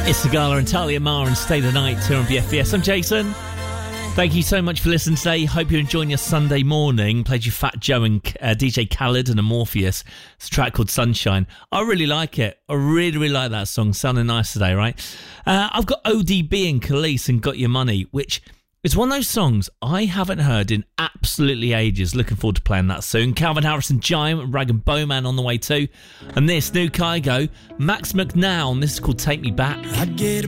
It's Sigala and Talia Mar and Stay the Night here on BFBS. I'm Jason. Thank you so much for listening today. Hope you're enjoying your Sunday morning. Played you Fat Joe and DJ Khaled and Amorpheus. It's a track called Sunshine. I really like it. I really like that song. Sounding nice today, right? I've got ODB and Khalees and Got Your Money, which is one of those songs I haven't heard in absolutely ages. Looking forward to playing that soon. Calvin Harris and Giant, Rag and Bowman on the way too. And this new Kygo, Max McNown. This is called Take Me Back. I get